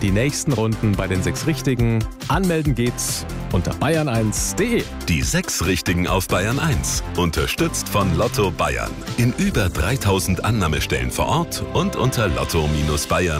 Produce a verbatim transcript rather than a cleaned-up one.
die nächsten Runden bei den sechs Richtigen. Anmelden geht's unter bayern eins punkt de. Die sechs Richtigen auf Bayern eins. Unterstützt von Lotto Bayern. In über dreitausend Annahmestellen vor Ort und unter lotto Bindestrich bayern